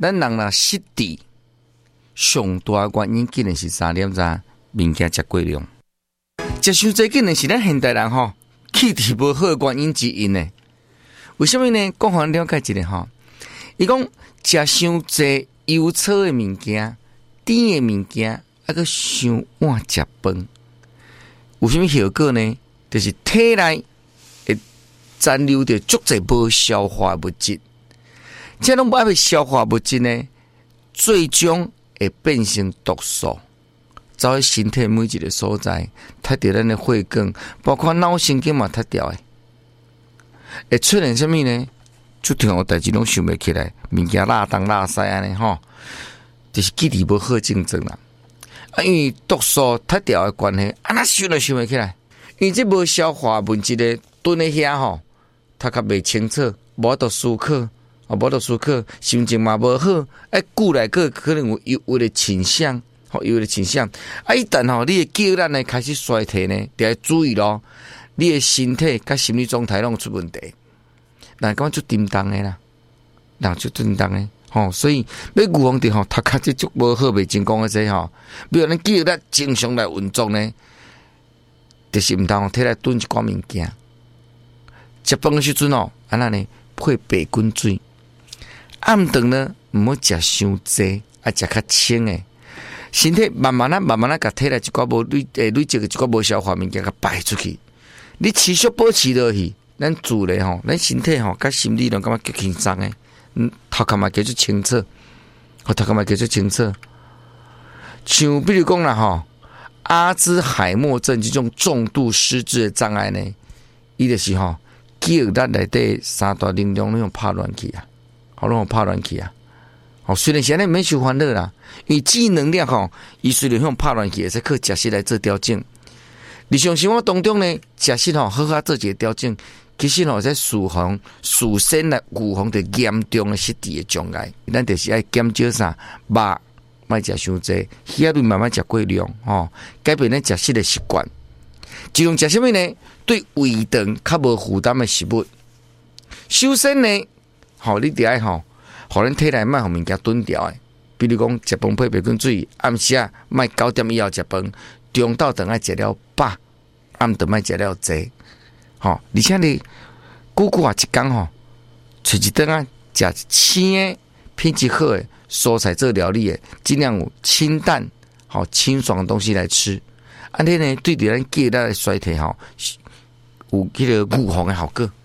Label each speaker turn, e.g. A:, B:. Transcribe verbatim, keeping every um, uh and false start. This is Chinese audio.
A: 咱人若失智，上大原因竟然是三点咋物件食过量，食伤济竟然是咱现代人吼气质无好的原因之一呢。为什么呢？讲互咱了解一下吼，伊讲食伤济油炒的物件、甜的物件，啊个伤晚食饭，有啥物效果呢？就是体内会残留着足济无消化物质，这拢无爱消化物质呢，最终会变成毒素，走去身体每一个所在，踢到咱的血管，包括脑神经嘛踢掉的。会出现什么呢？最重要代志拢想袂起来，物件拉东拉西安尼吼，就是记忆无好症状啦。啊，因为毒素踢掉的关系，啊，那想都想袂起来。因为这无消化物质的蹲在遐吼，他较袂清楚，无法度思考，啊，无法度思考，心情嘛无好，哎，久来个可能有忧郁的倾向，吼，忧郁的倾向。啊，一旦吼，你的肌肉呢开始衰退呢，就要注意咯。你的身体甲心理状态拢出问题，人感觉就叮当的啦，人就叮当的吼，所以要预防着吼，读壳即足无好袂成功的这吼，比如咱肌肉正常来运作呢，就是毋通摕来炖一寡物件。食饭的时阵哦，安那呢配白滚水，暗顿呢毋好食伤济，啊食较清的，身体慢慢啊慢慢啊，甲摕来一寡无累诶累积的一寡无消化物件，甲排出去。你持续保持落去，咱自然吼，咱身体吼，甲心理拢感觉较轻松诶。嗯，头壳嘛叫做清澈，吼头壳嘛叫做清澈。像比如讲啦吼，阿兹海默症这种重度失智的障碍呢，伊就是吼，肌肉力内底三大能量拢用拍乱去啊，好拢用拍乱去啊。吼，虽然现在免受烦恼啦，因为肌能量吼，伊虽然用拍乱去，会使靠食食来做调整。日常生活当中呢，食食吼好好做一个调整，其实吼在预防、事先来预防着严重的失智的障碍。咱就是爱减少啥肉，莫食伤济，虾类慢慢食过量，吼，改变咱食食的习惯。尽量食什么呢？对胃肠较无负担的食物。首先呢，吼你得爱吼，互咱体内莫互物件炖掉的，比如讲食饭配白滚水，暗时啊莫九点以后食饭。中昼顿爱食了饱，暗顿莫食了济，吼！而且你久久啊一工吼，找一顿啊食青的品质好的蔬菜做料理的，尽量有清淡、好清爽的东西来吃。安尼呢，对着咱肌肉的衰退吼，有迄个预防的效果。